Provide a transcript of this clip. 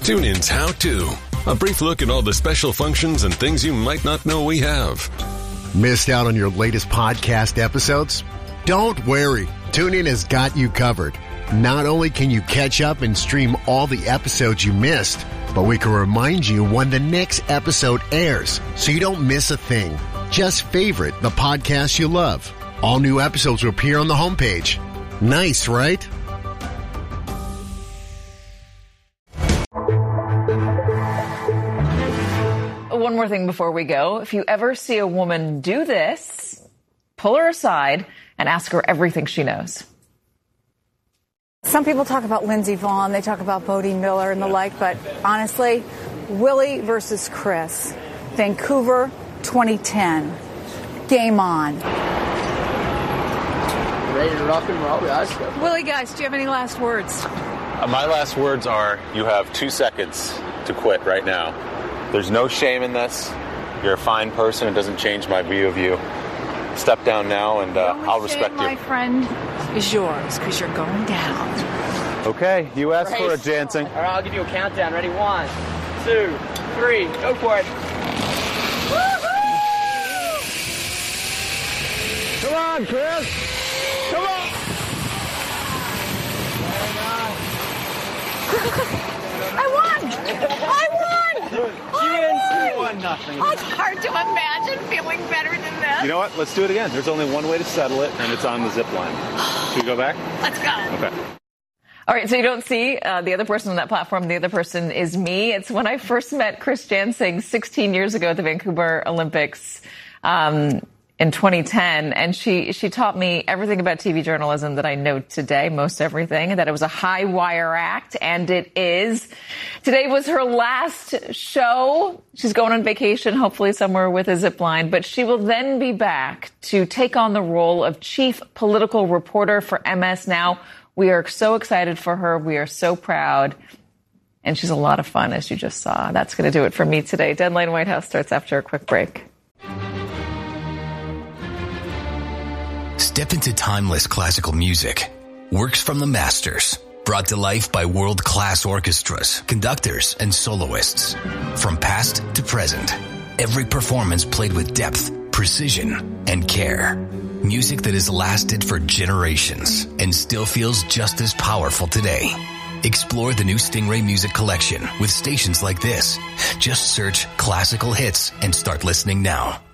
TuneIn's How To. A brief look at all the special functions and things you might not know we have. Missed out on your latest podcast episodes? Don't worry. TuneIn has got you covered. Not only can you catch up and stream all the episodes you missed, but we can remind you when the next episode airs so you don't miss a thing. Just favorite the podcast you love. All new episodes will appear on the homepage. Nice, right? One more thing before we go. If you ever see a woman do this, pull her aside and ask her everything she knows. Some people talk about Lindsey Vonn, they talk about Bodie Miller and the like, but honestly, Willie versus Chris, Vancouver 2010. Game on. Ready to rock and roll, guys? Willie, guys, do you have any last words? My last words are, you have 2 seconds to quit right now. There's no shame in this. You're a fine person. It doesn't change my view of you. Step down now, and I'll respect you. My friend is yours, because you're going down. Okay, you asked for it, Jansen. All right, I'll give you a countdown. Ready? 1, 2, 3. Go for it. Come on, Chris. Come on. I won! You won nothing. Oh, it's hard to imagine feeling better than this. You know what? Let's do it again. There's only one way to settle it, and it's on the zip line. Should we go back? Let's go. Okay. All right, so you don't see the other person on that platform. The other person is me. It's when I first met Chris Jansen 16 years ago at the Vancouver Olympics in 2010, and she taught me everything about TV journalism that I know today, most everything, and that it was a high wire act, and it is. Today was her last show. She's going on vacation, hopefully somewhere with a zip line, but she will then be back to take on the role of chief political reporter for MS Now. We are so excited for her. We are so proud. And she's a lot of fun, as you just saw. That's going to do it for me today. Deadline White House starts after a quick break. Step into timeless classical music. Works from the masters. Brought to life by world-class orchestras, conductors, and soloists. From past to present. Every performance played with depth, precision, and care. Music that has lasted for generations and still feels just as powerful today. Explore the new Stingray Music Collection with stations like this. Just search classical hits and start listening now.